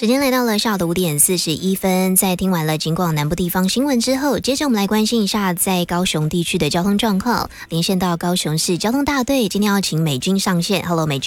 时间来到了下午的5:41，在听完了警广南部地方新闻之后，接着我们来关心一下在高雄地区的交通状况。连线到高雄市交通大队，今天要请美君上线。Hello， 美君。